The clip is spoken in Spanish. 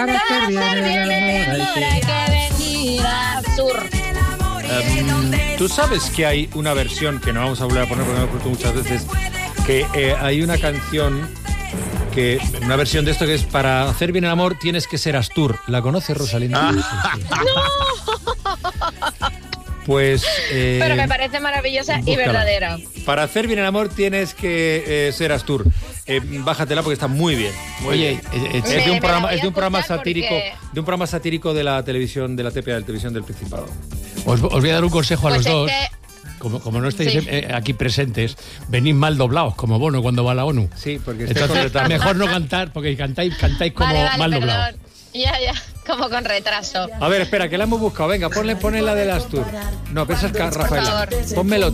Para hacer bien el amor hay que venir a Astur. Tú sabes que hay una versión que no vamos a volver a poner porque me he puesto muchas veces, que hay una canción, una versión de esto que es para hacer bien el amor tienes que ser Astur. ¿La conoces, Rosalinda? ¡No! Pues... pero me parece maravillosa y verdadera. Para hacer bien el amor tienes que ser Astur. Bájatela porque está muy bien. Oye, es de un programa satírico, de un programa satírico de la televisión, de la TPA, de la televisión del Principado. Os voy a dar un consejo a Pues los dos. es Como no estáis aquí presentes, venís mal doblados, como Bono cuando va a la ONU. Sí, porque entonces mejor no cantar, porque cantáis como vale, mal perdón. doblados. Ya, como con retraso. A ver, espera, que la hemos buscado. Venga, ponle la del Astur. No, pero esa es Rafaela. Ponme el otro.